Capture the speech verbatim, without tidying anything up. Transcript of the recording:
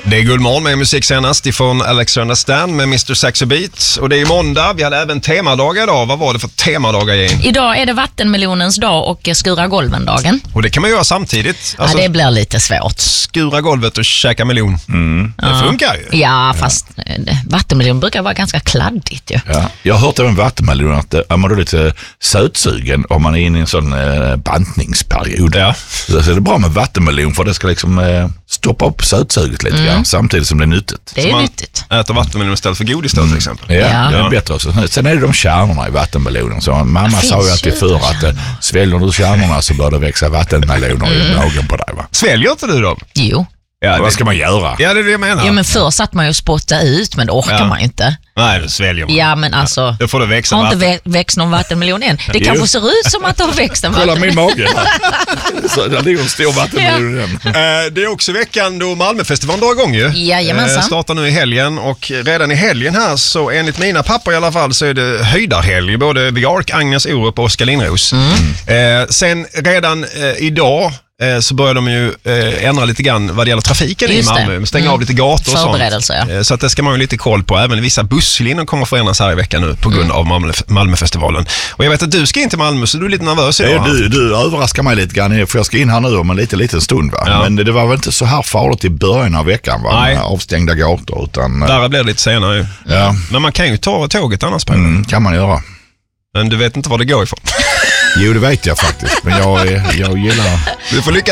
Det är Guldmorgon med musik senast ifrån Alexander Stan med mister Saxo Beat. Och det är måndag, vi hade även temadagar idag. Vad var det för temadagar, Jane? Idag är det vattenmelonens dag och skura golven-dagen. Och det kan man göra samtidigt. Alltså, ja, det blir lite svårt. Skura golvet och käka melon. Mm. Det ja. funkar ju. Ja, fast ja. vattenmelon brukar vara ganska kladdigt ju. Ja. Jag har hört av en vattenmelon att är man då lite sötsugen om man är inne i en sån eh, bantningsperiod. Ja. Så är det bra med vattenmelon för det ska liksom eh, stoppa upp sötsuget lite mm. grann, samtidigt som det är nyttigt. Det är så nyttigt. Man äter vattenmelon istället för godis då, till exempel. Ja, ja, det är bättre också. Sen är det de kärnorna i vattenmelonen. Så mamma sa ju alltid förr att eh, sväljer du kärnorna så bör det växa vattenmeloner mm. i magen på dig, va? Sväljer inte du dem? Jo. Ja, vad ska man göra? Ja, det är det jag menar. Ja, men förr satt man ju och spotta ut, men det orkar ja. man ju inte. Nej, då sväljer man. Ja, men alltså, ja. Då får det växa har vatten. inte vä- växt någon vattenmelon än. Det kanske ser ut som att det har växt en vattenmelon. Kolla min mage. Så det ligger en stor vattenmelon än. Ja. Eh, det är också veckan då Malmöfestivalen drar igång ju. Jajamensan. Eh, startar nu i helgen och redan i helgen här så enligt mina papper i alla fall så är det höjdarhelg. Både The Ark, Agnes Orup och Oskar Lindros. Mm. Eh, sen redan eh, idag så börjar de ju eh, ändra lite grann vad det gäller trafiken Just i Malmö. Stänga mm. av lite gator och sånt. Ja. Så att det ska man ju lite koll på. Även vissa busslinjer kommer att förändras här i veckan nu på grund mm. av Malmö, Malmöfestivalen. Och jag vet att du ska in till Malmö så du är lite nervös idag. Ja, du, du överraskar mig lite grann för jag ska in här nu om en liten, liten stund, va? Ja. Men det var väl inte så här farligt i början av veckan, va? Med avstängda gator. Utan, där blir det lite senare ju. Ja. Men man kan ju ta tåget annars på mm, kan man göra. Men du vet inte var det går ifrån. Jo, det vet jag faktiskt. Men jag, jag gillar... Du får lycka